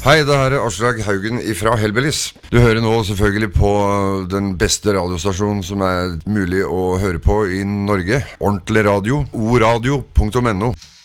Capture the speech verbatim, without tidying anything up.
Hei, det her er Aslak Haugen ifra Hellbillies. Du hører nå selvfølgelig på den beste radiostasjonen som er mulig å høre på i Norge. Ordentlig radio, oradio punktum no.